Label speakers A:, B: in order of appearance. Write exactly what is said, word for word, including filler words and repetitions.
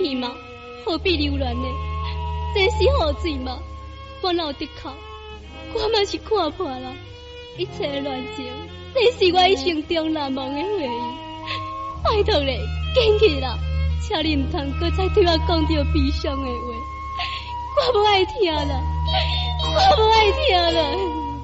A: 天嘛，何必留恋呢？这是雨水嘛，我哪有得靠？我嘛是看破了，一切乱情，这是我一生中难忘的回忆。拜托咧，坚持啦，请你唔通搁再对我讲着悲伤的话，我不爱听啦，我不爱听啦。